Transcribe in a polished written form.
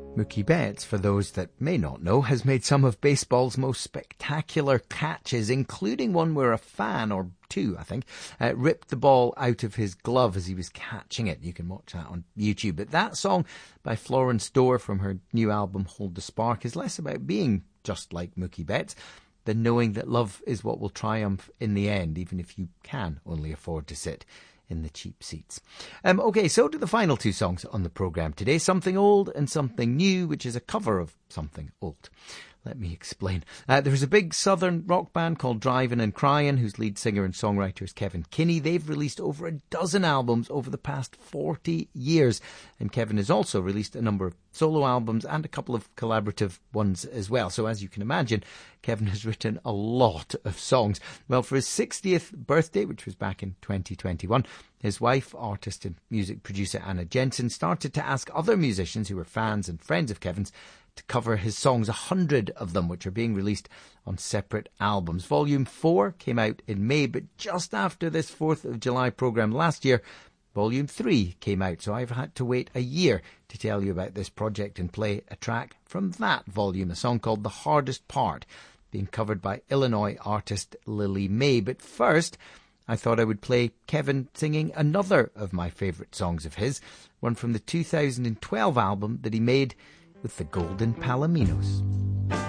Mookie Betts, for those that may not know, has made some of baseball's most spectacular catches, including one where a fan, or two I think, ripped the ball out of his glove as he was catching it. You can watch that on YouTube. But that song by Florence Dorr from her new album Hold the Spark is less about being just like Mookie Betts than knowing that love is what will triumph in the end, even if you can only afford to sit in the cheap seats. Okay, so to the final two songs on the programme today, Something Old and Something New, which is a cover of something old. Let me explain. There's a big southern rock band called Drivin' and Cryin', whose lead singer and songwriter is Kevin Kinney. They've released over a dozen albums over the past 40 years. And Kevin has also released a number of solo albums and a couple of collaborative ones as well. So as you can imagine, Kevin has written a lot of songs. Well, for his 60th birthday, which was back in 2021, his wife, artist and music producer Anna Jensen, started to ask other musicians who were fans and friends of Kevin's to cover his songs, 100 of them, which are being released on separate albums. Volume 4 came out in May, but just after this 4th of July programme last year, Volume 3 came out, so I've had to wait a year to tell you about this project and play a track from that volume, a song called The Hardest Part, being covered by Illinois artist Lily May. But first, I thought I would play Kevin singing another of my favourite songs of his, one from the 2012 album that he made with the Golden Palominos.